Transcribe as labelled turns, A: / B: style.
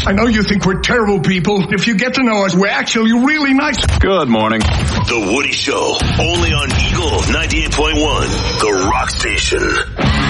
A: I know you think we're terrible people. If you get to know us, we're actually really nice.
B: Good morning.
C: The Woody Show, only on Eagle 98.1, the rock station.